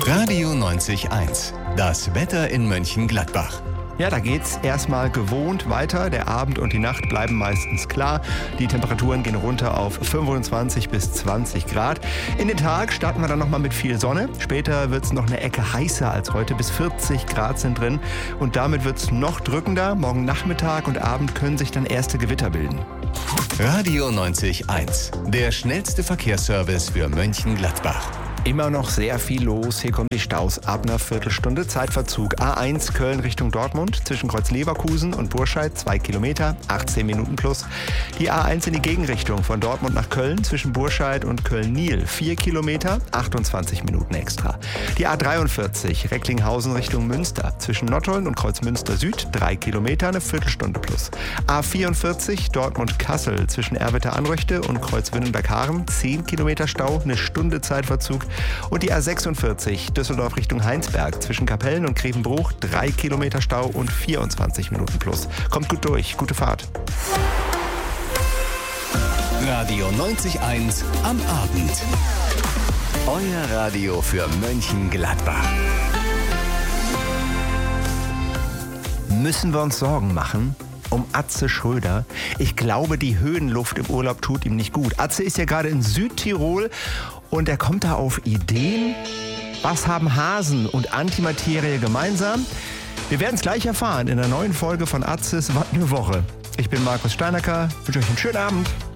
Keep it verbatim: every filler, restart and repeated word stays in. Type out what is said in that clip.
Radio neunzig eins. Das Wetter in Mönchengladbach. Ja, da geht's erstmal gewohnt weiter. Der Abend und die Nacht bleiben meistens klar. Die Temperaturen gehen runter auf fünfundzwanzig bis zwanzig Grad. In den Tag starten wir dann nochmal mit viel Sonne. Später wird's noch eine Ecke heißer als heute. Bis vierzig Grad sind drin. Und damit wird's noch drückender. Morgen Nachmittag und Abend können sich dann erste Gewitter bilden. Radio neunzig eins. Der schnellste Verkehrsservice für Mönchengladbach. Immer noch sehr viel los. Hier kommen die Staus ab einer Viertelstunde. Zeitverzug A eins Köln Richtung Dortmund zwischen Kreuz Leverkusen und Burscheid zwei Kilometer, achtzehn Minuten plus. Die A eins in die Gegenrichtung von Dortmund nach Köln zwischen Burscheid und Köln-Niel vier Kilometer, achtundzwanzig Minuten extra. Die A dreiundvierzig Recklinghausen Richtung Münster zwischen Nottuln und Kreuz Münster Süd drei Kilometer, eine Viertelstunde plus. A vierundvierzig Dortmund-Kassel zwischen Erwitte-Anröchte und Kreuz Winnenberg-Haaren zehn Kilometer Stau, eine Stunde Zeitverzug. Und die A sechsundvierzig Düsseldorf Richtung Heinsberg zwischen Kapellen und Grevenbruch drei Kilometer Stau und vierundzwanzig Minuten plus. Kommt gut durch, gute Fahrt. Radio neunzig eins am Abend. Euer Radio für Mönchengladbach. Müssen wir uns Sorgen machen um Atze Schröder? Ich glaube, die Höhenluft im Urlaub tut ihm nicht gut. Atze ist ja gerade in Südtirol und er kommt da auf Ideen. Was haben Hasen und Antimaterie gemeinsam? Wir werden es gleich erfahren in der neuen Folge von Atzes Was ne Woche. Ich bin Markus Steinacker, wünsche euch einen schönen Abend.